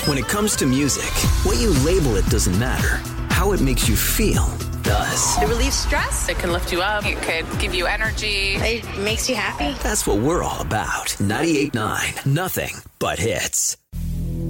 When it comes to music, what you label it doesn't matter. How it makes you feel does. It relieves stress. It can lift you up. It could give you energy. It makes you happy. That's what we're all about. 98.9, nothing but hits.